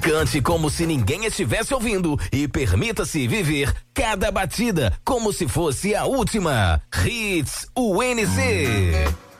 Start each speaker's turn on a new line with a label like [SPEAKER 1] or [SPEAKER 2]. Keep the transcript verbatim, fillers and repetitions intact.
[SPEAKER 1] Cante como se ninguém estivesse ouvindo e permita-se viver cada batida como se fosse a última. Hits U N C.